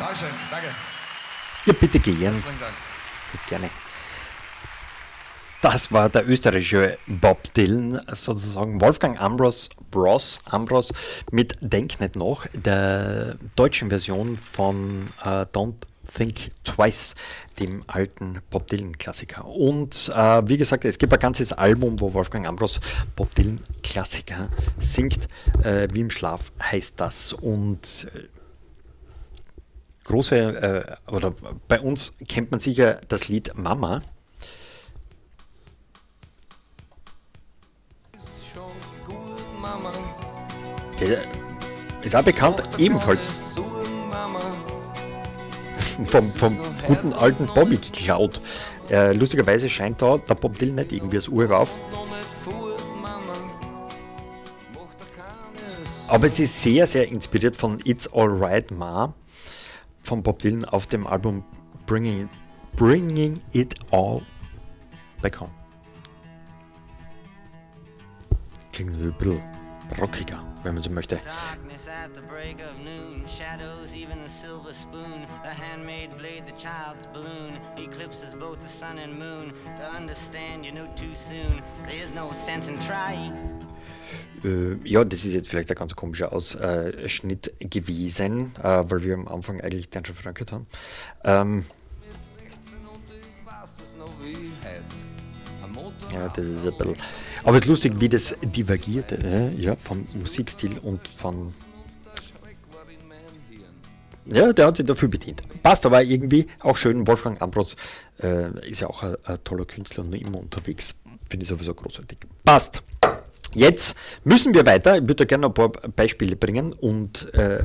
Dankeschön, danke. Ja, bitte gehen. Herzlichen Dank. Gerne. Das war der österreichische Bob Dylan, sozusagen Wolfgang Ambros mit Denk nicht noch, der deutschen Version von Don't Think Twice, dem alten Bob Dylan-Klassiker. Und wie gesagt, es gibt ein ganzes Album, wo Wolfgang Ambros Bob Dylan-Klassiker singt. Wie im Schlaf heißt das. Und oder bei uns kennt man sicher das Lied Mama. Der ist auch bekannt, ebenfalls vom guten alten Bobby geklaut. Lustigerweise scheint da der Bob Dylan nicht irgendwie das Uhr rauf. Aber es ist sehr, sehr inspiriert von It's Alright Ma von Bob Dylan auf dem Album Bringing It All Back Home. Klingt ein bisschen rockiger, wenn man so möchte. Darkness at the break of noon, shadows, even the silver spoon, the handmade blade, the child's balloon, eclipses both the sun and moon. To understand, you know too soon, there's no sense in trying. Ja, das ist jetzt vielleicht ein ganz komischer Ausschnitt gewesen, weil wir am Anfang eigentlich den schon verankert haben. Ja, das ist ein bisschen. Aber es ist lustig, wie das divergiert, ja, vom Musikstil und von. Ja, der hat sich dafür bedient. Passt aber irgendwie auch schön. Wolfgang Ambros ist ja auch ein toller Künstler und noch immer unterwegs. Finde ich sowieso großartig. Passt. Jetzt müssen wir weiter. Ich würde gerne noch ein paar Beispiele bringen und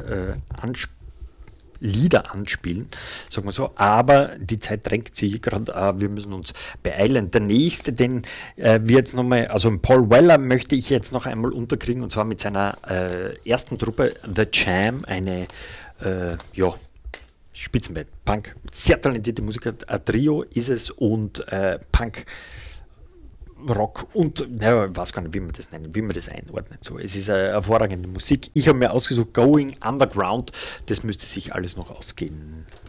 Lieder anspielen, sagen wir so, aber die Zeit drängt sich gerade, wir müssen uns beeilen. Der nächste, den wir jetzt nochmal, also Paul Weller möchte ich jetzt noch einmal unterkriegen, und zwar mit seiner ersten Truppe The Jam, eine Spitzenband, Punk, sehr talentierte Musiker, ein Trio ist es und Punk, Rock und, ich weiß gar nicht, wie man das nennt, wie man das einordnet. So, es ist eine hervorragende Musik. Ich habe mir ausgesucht Going Underground, das müsste sich alles noch ausgehen.